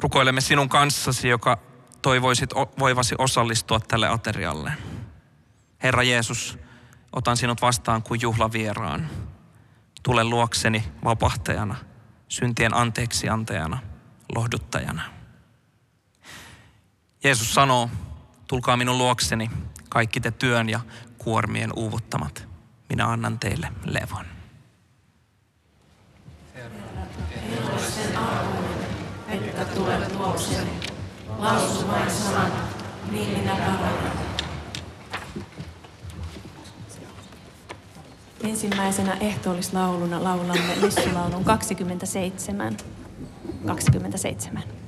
Rukoilemme sinun kanssasi, joka toivoisit voivasi osallistua tälle aterialle. Herra Jeesus, otan sinut vastaan kuin juhlavieraan. Tule luokseni vapahtajana, syntien anteeksiantajana, lohduttajana. Jeesus sanoo, tulkaa minun luokseni, kaikki te työn ja kuormien uuvuttamat. Minä annan teille levon. En ole sen arvoinen, että tulet luokseni. Lausu vain sanat, niin minä parannan. Ensimmäisenä ehtoollislauluna laulamme messulaulun 27.